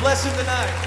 bless him tonight.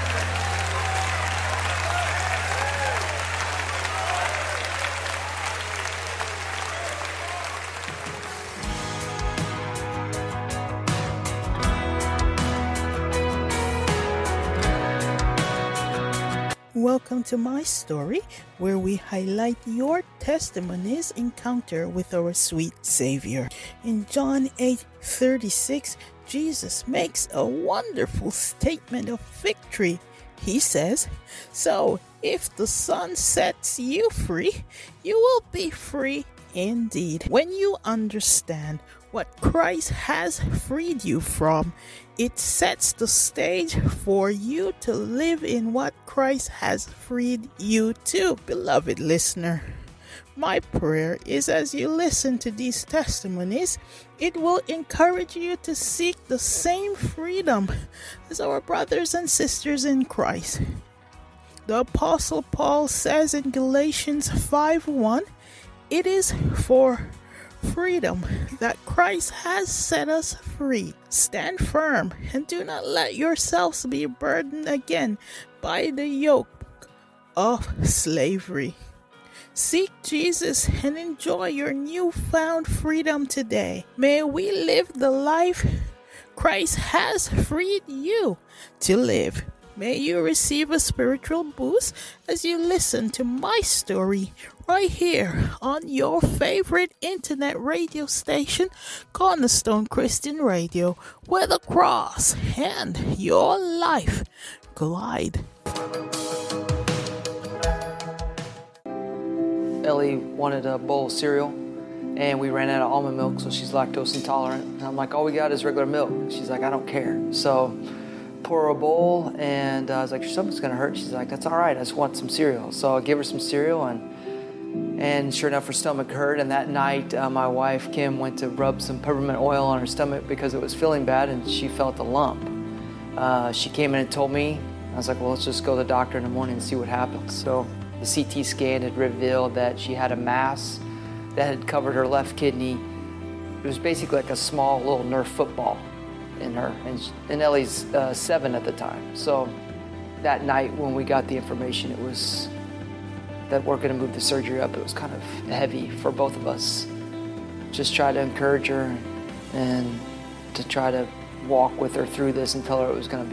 Welcome to my story, where we highlight your testimony's encounter with our sweet Savior. In John 8:36, Jesus makes a wonderful statement of victory. He says, "So if the Son sets you free, you will be free indeed." When you understand what Christ has freed you from, it sets the stage for you to live in what Christ has freed you to. Beloved listener, my prayer is as you listen to these testimonies, it will encourage you to seek the same freedom as our brothers and sisters in Christ. The Apostle Paul says in Galatians 5:1, "It is for freedom that Christ has set us free. Stand firm and do not let yourselves be burdened again by the yoke of slavery." Seek Jesus and enjoy your newfound freedom today. May we live the life Christ has freed you to live. May you receive a spiritual boost as you listen to my story right here on your favorite internet radio station, Cornerstone Christian Radio, where the cross and your life collide. Ellie wanted a bowl of cereal, and we ran out of almond milk, so she's lactose intolerant. And I'm like, all we got is regular milk. She's like, I don't care. So pour her a bowl, and I was like, your stomach's gonna hurt. She's like, that's all right, I just want some cereal. So I gave her some cereal, and sure enough, her stomach hurt. And that night, my wife, Kim, went to rub some peppermint oil on her stomach because it was feeling bad, and she felt a lump. She came in and told me. I was like, well, let's just go to the doctor in the morning and see what happens. So the CT scan had revealed that she had a mass that had covered her left kidney. It was basically like a small little Nerf football in her, and Ellie's 7 at the time. So that night when we got the information, it was that we're going to move the surgery up. It was kind of heavy for both of us. Just try to encourage her and to try to walk with her through this and tell her it was going to be